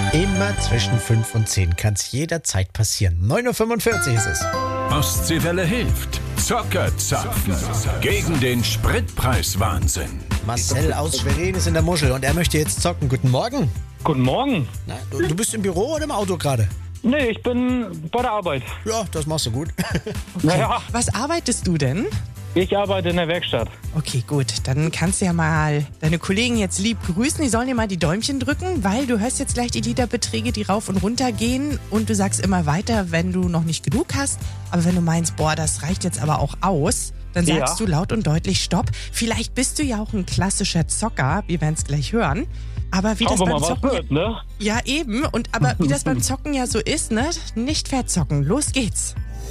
Immer zwischen 5 und 10 kann es jederzeit passieren. 9:45 Uhr ist es. Ostseewelle hilft. Zocker zapfen. Gegen den Spritpreiswahnsinn. Marcel aus Schwerin ist in der Muschel und er möchte jetzt zocken. Guten Morgen. Guten Morgen. Na, du bist im Büro oder im Auto gerade? Nee, ich bin bei der Arbeit. Ja, das machst du gut. Naja, Was arbeitest du denn? ich arbeite in der Werkstatt. Okay, gut. Dann kannst du ja mal deine Kollegen jetzt lieb grüßen. Die sollen dir mal die Däumchen drücken, weil du hörst jetzt gleich die Literbeträge, die rauf und runter gehen. Und du sagst immer weiter, wenn du noch nicht genug hast. Aber wenn du meinst, boah, das reicht jetzt aber auch aus, dann sagst Ja. du laut und deutlich Stopp. Vielleicht bist du ja auch ein klassischer Zocker. Wir werden es gleich hören. Aber wie das Schauen wir beim mal, was Zocken... wird, ne? Ja, eben. Aber wie das beim Zocken ja so ist, ne? Nicht verzocken. Los geht's.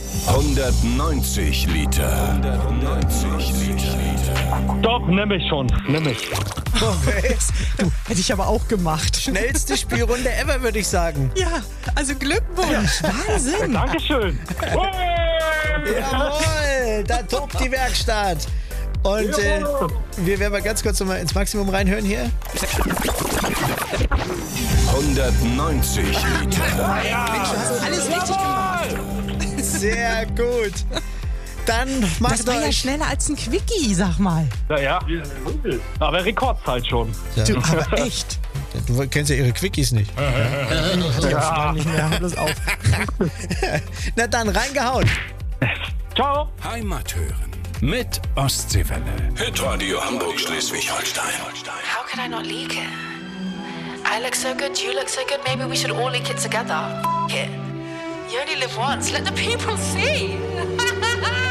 190 Liter. 190 Liter. Doch, nimm ich schon. Nimm ich. Okay. Du, hätte ich aber auch gemacht. Schnellste Spielrunde ever, würde ich sagen. Ja, also Glückwunsch. Wahnsinn. Dankeschön. Jawohl, da tobt die Werkstatt. Und wir werden mal ganz kurz noch mal ins Maximum reinhören hier. 190 Liter. Mensch, du hast alles richtig gemacht. Sehr gut. Dann macht Das war ja euch... schneller als ein Quickie, sag mal. Ja. Aber Rekordzeit schon. Du, aber echt. Du kennst ja ihre Quickies nicht. Ja. Nicht mehr, hör bloß auf. Na dann, reingehauen. Ciao. Heimat hören. Mit Ostseewelle. Hitradio Hamburg, Schleswig-Holstein. How can I not leak it? I look so good, you look so good, maybe we should all leak it together. F it. You only live once, let the people see.